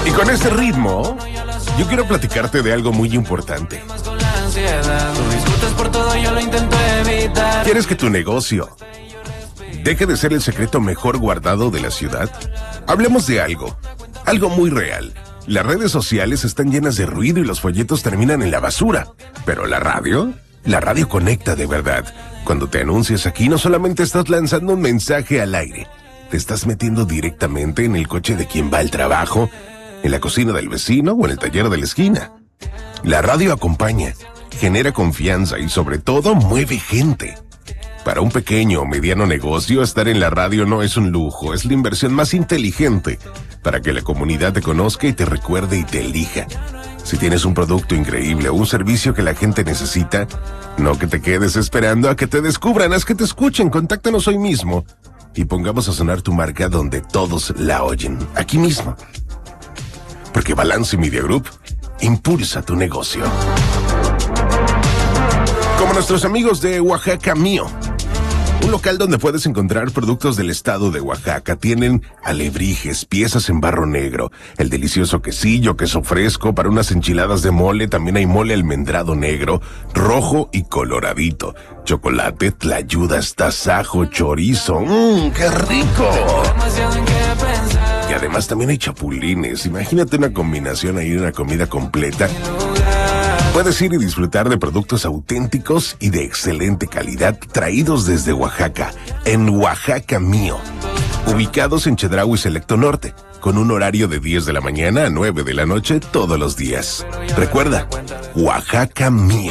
Y con este ritmo, yo quiero platicarte de algo muy importante. ¿Quieres que tu negocio deje de ser el secreto mejor guardado de la ciudad? Hablemos de algo muy real. Las redes sociales están llenas de ruido y los folletos terminan en la basura. Pero la radio conecta de verdad. Cuando te anuncias aquí, no solamente estás lanzando un mensaje al aire, te estás metiendo directamente en el coche de quien va al trabajo, en la cocina del vecino o en el taller de la esquina. La radio acompaña, genera confianza y sobre todo mueve gente. Para un pequeño o mediano negocio, estar en la radio no es un lujo, es la inversión más inteligente para que la comunidad te conozca y te recuerde y te elija. Si tienes un producto increíble o un servicio que la gente necesita, no que te quedes esperando a que te descubran, haz que te escuchen, contáctanos hoy mismo y pongamos a sonar tu marca donde todos la oyen, aquí mismo. Porque Balance Media Group impulsa tu negocio. Como nuestros amigos de Oaxaca Mío, un local donde puedes encontrar productos del estado de Oaxaca. Tienen alebrijes, piezas en barro negro, el delicioso quesillo, queso fresco para unas enchiladas de mole. También hay mole almendrado negro, rojo y coloradito, chocolate, tlayudas, tasajo, chorizo. ¡Qué rico! Y además también hay chapulines. Imagínate una combinación ahí, una comida completa. Puedes ir y disfrutar de productos auténticos y de excelente calidad traídos desde Oaxaca, en Oaxaca Mío, ubicados en Chedraui Selecto Norte, con un horario de 10 de la mañana a 9 de la noche todos los días. Recuerda, Oaxaca Mío.